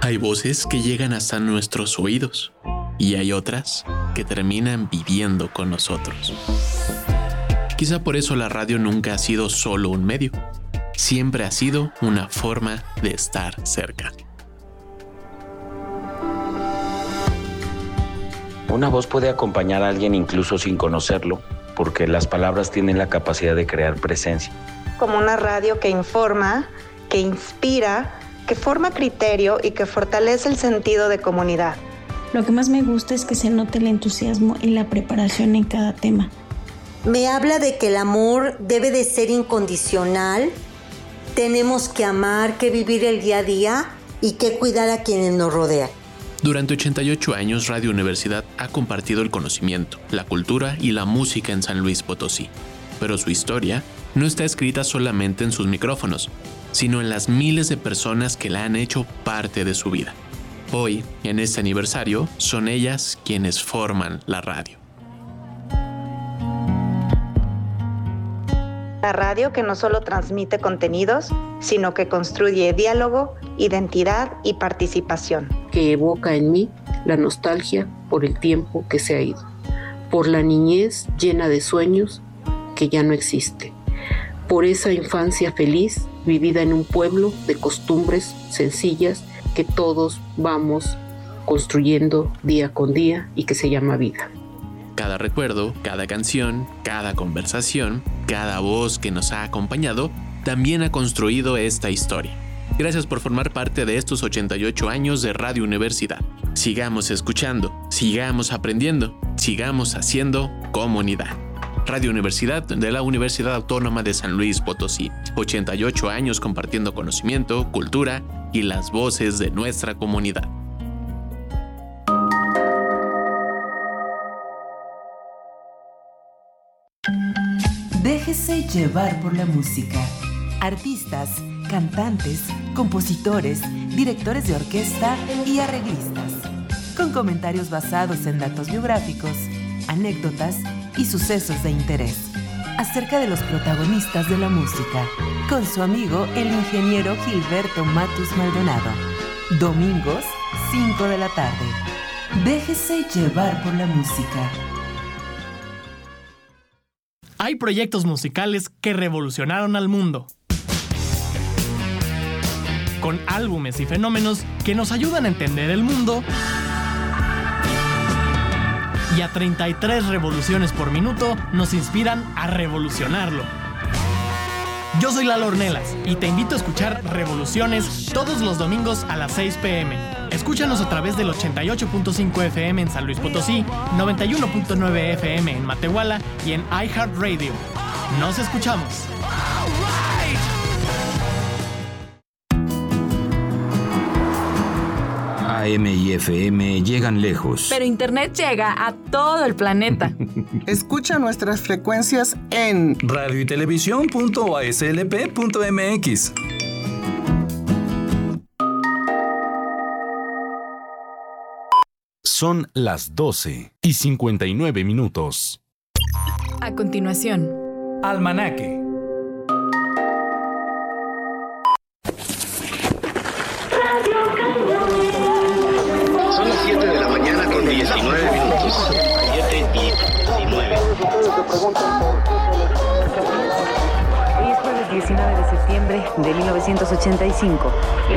Hay voces que llegan hasta nuestros oídos y hay otras que terminan viviendo con nosotros. Quizá por eso la radio nunca ha sido solo un medio, siempre ha sido una forma de estar cerca. Una voz puede acompañar a alguien incluso sin conocerlo, porque las palabras tienen la capacidad de crear presencia. Como una radio que informa, que inspira, que forma criterio y que fortalece el sentido de comunidad. Lo que más me gusta es que se note el entusiasmo y la preparación en cada tema. Me habla de que el amor debe de ser incondicional, tenemos que amar, que vivir el día a día y que cuidar a quienes nos rodean. Durante 88 años, Radio Universidad ha compartido el conocimiento, la cultura y la música en San Luis Potosí. Pero su historia no está escrita solamente en sus micrófonos, sino en las miles de personas que la han hecho parte de su vida. Hoy, en este aniversario, son ellas quienes forman la radio. La radio que no solo transmite contenidos, sino que construye diálogo, identidad y participación. Que evoca en mí la nostalgia por el tiempo que se ha ido, por la niñez llena de sueños que ya no existe, por esa infancia feliz vivida en un pueblo de costumbres sencillas que todos vamos construyendo día con día y que se llama vida. Cada recuerdo, cada canción, cada conversación, cada voz que nos ha acompañado, también ha construido esta historia. Gracias por formar parte de estos 88 años de Radio Universidad. Sigamos escuchando, sigamos aprendiendo, sigamos haciendo comunidad. Radio Universidad de la Universidad Autónoma de San Luis Potosí. 88 años compartiendo conocimiento, cultura y las voces de nuestra comunidad. Déjese llevar por la música. Artistas, cantantes, compositores, directores de orquesta y arreglistas. Con comentarios basados en datos biográficos, anécdotas y sucesos de interés. Acerca de los protagonistas de la música. Con su amigo el ingeniero Gilberto Matus Maldonado. Domingos, 5 de la tarde. Déjese llevar por la música. Hay proyectos musicales que revolucionaron al mundo, con álbumes y fenómenos que nos ayudan a entender el mundo y a 33 revoluciones por minuto nos inspiran a revolucionarlo. Yo soy Lalo Ornelas y te invito a escuchar Revoluciones todos los domingos a las 6 p.m. Escúchanos a través del 88.5 FM en San Luis Potosí, 91.9 FM en Matehuala y en iHeartRadio. Nos escuchamos. AM y FM llegan lejos. Pero Internet llega a todo el planeta. Escucha nuestras frecuencias en radioytelevisión.aslp.mx. Son las 12:59. A continuación, Almanaque. Son las 7 de la mañana con 19 minutos. 7:19. Hoy es jueves 19 de septiembre de 1985.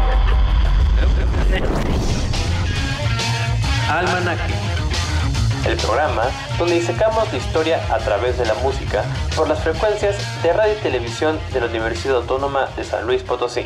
Almanaque, el programa donde disecamos la historia a través de la música por las frecuencias de radio y televisión de la Universidad Autónoma de San Luis Potosí.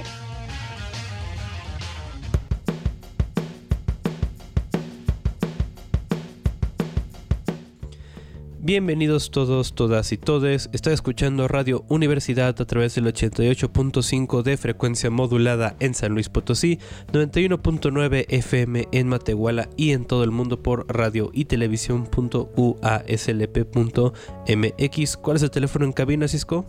Bienvenidos todos, todas y todes. Está escuchando Radio Universidad a través del 88.5 de frecuencia modulada en San Luis Potosí, 91.9 FM en Matehuala y en todo el mundo por radio y televisión.uaslp.mx. ¿Cuál es el teléfono en cabina, Cisco?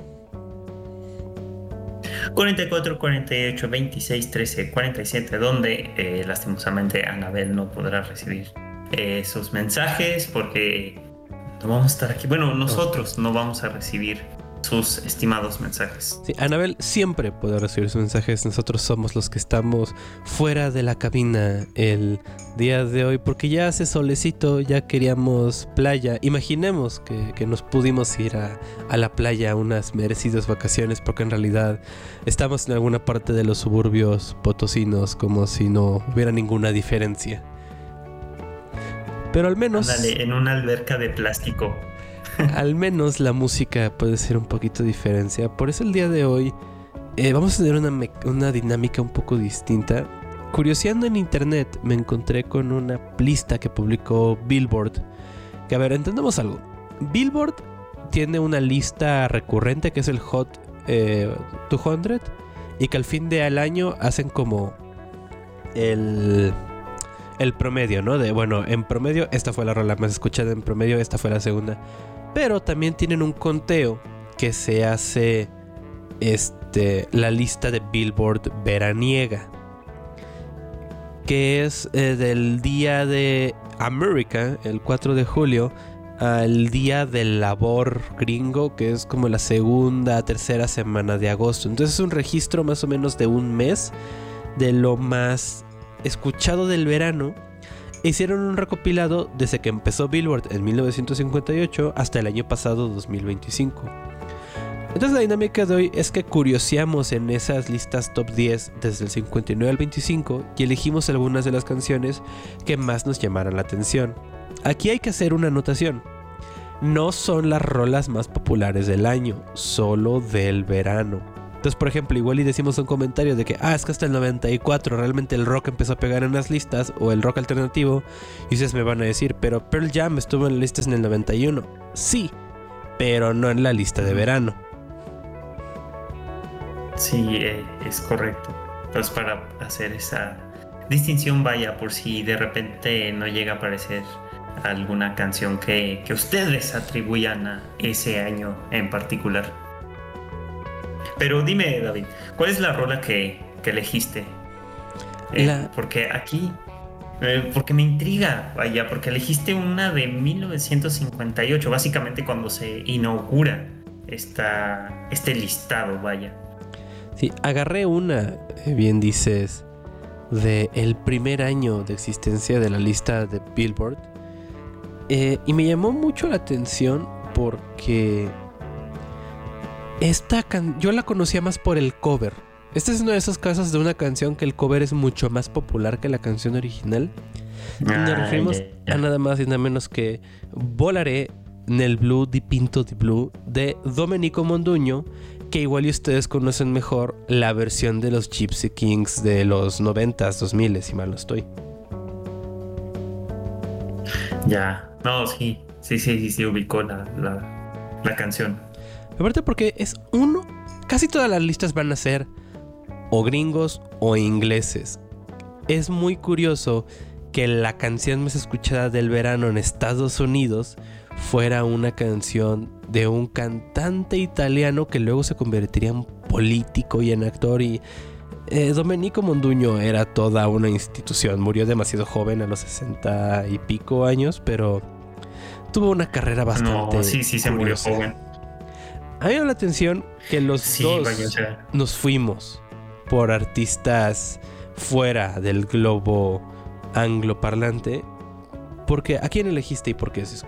44 48 26 13 47, donde lastimosamente Anabel no podrá recibir sus mensajes porque no vamos a estar aquí. Bueno, nosotros no vamos a recibir sus estimados mensajes. Sí, Anabel siempre puede recibir sus mensajes. Nosotros somos los que estamos fuera de la cabina el día de hoy porque ya hace solecito, ya queríamos playa. Imaginemos que nos pudimos ir a la playa a unas merecidas vacaciones, porque en realidad estamos en alguna parte de los suburbios potosinos como si no hubiera ninguna diferencia. Pero al menos... Ándale, en una alberca de plástico. Al menos la música puede ser un poquito diferencia. Por eso el día de hoy vamos a tener una dinámica un poco distinta. Curioseando en internet me encontré con una lista que publicó Billboard. Que a ver, entendamos algo. Billboard tiene una lista recurrente que es el Hot 200 y que al fin del año hacen como el promedio, ¿no? Bueno, en promedio esta fue la rola más escuchada, en promedio esta fue la segunda. Pero también tienen un conteo que se hace la lista de Billboard veraniega, que es del día de América, el 4 de julio, al día del labor gringo, que es como la segunda, tercera semana de agosto. Entonces es un registro más o menos de un mes de lo más escuchado del verano. Hicieron un recopilado desde que empezó Billboard en 1958 hasta el año pasado 2025. Entonces la dinámica de hoy es que curioseamos en esas listas top 10 desde el 59 al 25 y elegimos algunas de las canciones que más nos llamaran la atención. Aquí hay que hacer una anotación. No son las rolas más populares del año, solo del verano. Entonces, por ejemplo, igual y decimos un comentario de que es que hasta el 94 realmente el rock empezó a pegar en las listas, o el rock alternativo, y ustedes me van a decir, pero Pearl Jam estuvo en las listas en el 91. Sí, pero no en la lista de verano. Sí, es correcto. Entonces, para hacer esa distinción, vaya, por si de repente no llega a aparecer alguna canción que ustedes atribuyan a ese año en particular. Pero dime, David, ¿cuál es la rola que elegiste? Porque aquí... porque me intriga, vaya, porque elegiste una de 1958, básicamente cuando se inaugura este listado, vaya. Sí, agarré una, bien dices, del primer año de existencia de la lista de Billboard. Y me llamó mucho la atención porque... yo la conocía más por el cover. Este es uno de esos casos de una canción que el cover es mucho más popular que la canción original. Nos referimos a nada más y nada menos que Volaré nel blu dipinto di blu de Domenico Modugno, que igual y ustedes conocen mejor la versión de los Gypsy Kings de los 90s, 2000, si mal no estoy. Ya, no, sí, ubicó la canción. Aparte porque es casi todas las listas van a ser o gringos o ingleses. Es muy curioso que la canción más escuchada del verano en Estados Unidos fuera una canción de un cantante italiano que luego se convertiría en político y en actor. Y Domenico Modugno era toda una institución. Murió demasiado joven, a los 60 y pico años, pero tuvo una carrera bastante... No, sí, se murió joven. A mí me llama la atención que los dos nos fuimos por artistas fuera del globo angloparlante. Porque, ¿a quién elegiste y por qué, Cisco?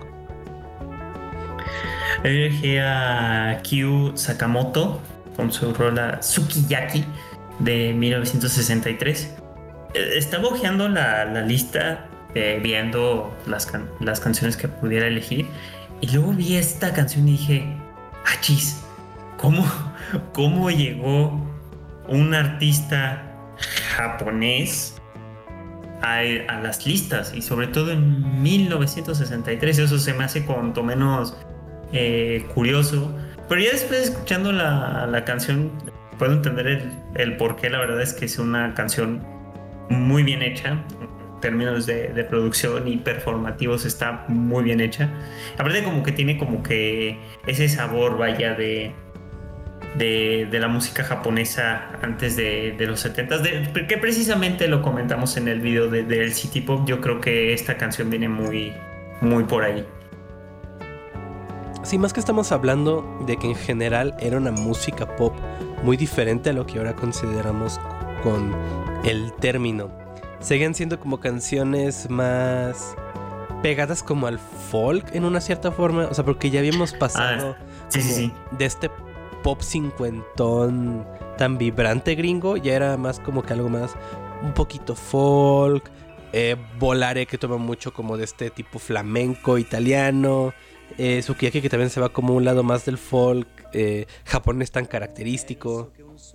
Elegí a Kyu Sakamoto con su rola Sukiyaki de 1963. Estaba hojeando la lista, viendo las canciones que pudiera elegir, y luego vi esta canción y dije... ¡Achis! ¿Cómo llegó un artista japonés a las listas? Y sobre todo en 1963. Eso se me hace cuanto menos curioso. Pero ya después escuchando la canción puedo entender el porqué. La verdad es que es una canción muy bien hecha. Términos de producción y performativos está muy bien hecha. Aparte como que tiene como que ese sabor, vaya, de la música japonesa antes de los 70s, que precisamente lo comentamos en el video del City Pop. Yo creo que esta canción viene muy, muy por ahí. Sí, más que estamos hablando de que en general era una música pop muy diferente a lo que ahora consideramos con el término. Seguían siendo como canciones más pegadas como al folk en una cierta forma, o sea, porque ya habíamos pasado de este pop cincuentón tan vibrante gringo, ya era más como que algo más, un poquito folk, Volare, que toma mucho como de este tipo flamenco italiano, Sukiyaki, que también se va como un lado más del folk japonés tan característico.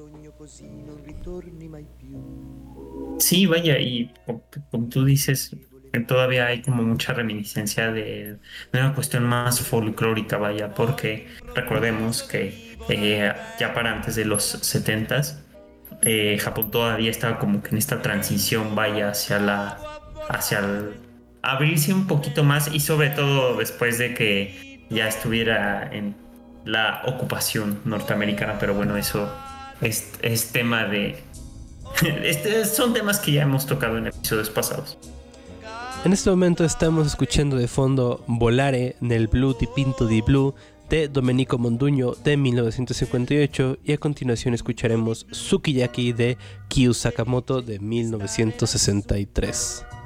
Sí, vaya, y como tú dices, todavía hay como mucha reminiscencia de una cuestión más folclórica, vaya, porque recordemos que ya para antes de los 70s, Japón todavía estaba como que en esta transición, vaya, hacia el abrirse un poquito más, y sobre todo después de que ya estuviera en la ocupación norteamericana, pero bueno, eso es tema de... son temas que ya hemos tocado en episodios pasados. En este momento estamos escuchando de fondo Volare nel blu dipinto di blu de Domenico Modugno de 1958, y a continuación escucharemos Sukiyaki de Kyu Sakamoto de 1963.